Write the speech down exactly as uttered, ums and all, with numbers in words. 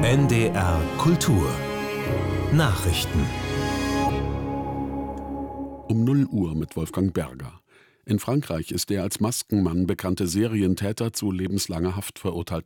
N D R Kultur Nachrichten. Um null Uhr mit Wolfgang Berger. In Frankreich ist der als Maskenmann bekannte Serientäter zu lebenslanger Haft verurteilt